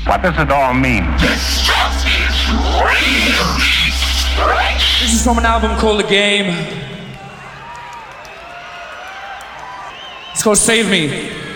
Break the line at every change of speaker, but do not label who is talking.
What does it all mean?
This is from an album called The Game. It's called Save Me.